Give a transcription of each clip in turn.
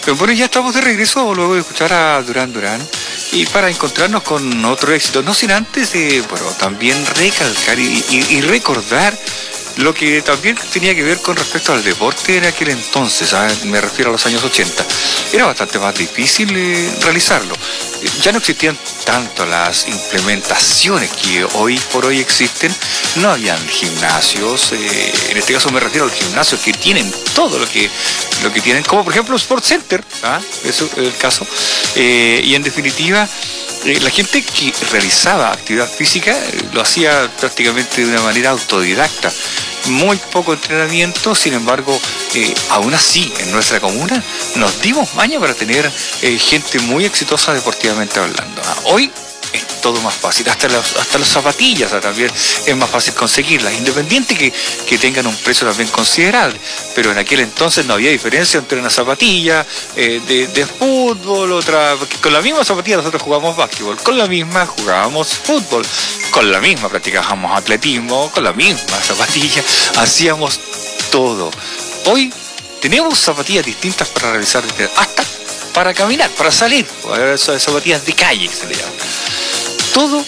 Bueno, ya estamos de regreso luego de escuchar a Duran Duran y para encontrarnos con otro éxito, no sin antes también recalcar y recordar lo que también tenía que ver con respecto al deporte en aquel entonces, me refiero a los años 80. Era bastante más difícil realizarlo. Ya no existían tanto las implementaciones que hoy por hoy existen. No habían gimnasios, en este caso me refiero a los gimnasios que tienen todo lo que tienen, como por ejemplo Sport Center, eso es el caso. Y en definitiva, la gente que realizaba actividad física lo hacía prácticamente de una manera autodidacta. Muy poco entrenamiento, sin embargo, aún así, en nuestra comuna nos dimos maña para tener gente muy exitosa deportivamente hablando. Hoy es todo más fácil, hasta las zapatillas también es más fácil conseguirlas, independiente que tengan un precio también considerable, pero en aquel entonces no había diferencia entre una zapatilla de fútbol, otra, porque con la misma zapatilla nosotros jugábamos básquetbol, con la misma jugábamos fútbol, con la misma practicábamos atletismo, con la misma zapatilla hacíamos todo. Hoy tenemos zapatillas distintas para realizar, hasta para caminar, para salir, esas zapatillas de calle que se le llaman. Todo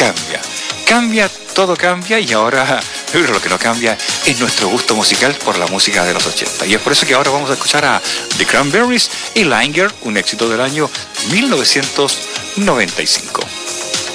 todo cambia y ahora lo que no cambia es nuestro gusto musical por la música de los 80. Y es por eso que ahora vamos a escuchar a The Cranberries y Linger, un éxito del año 1995.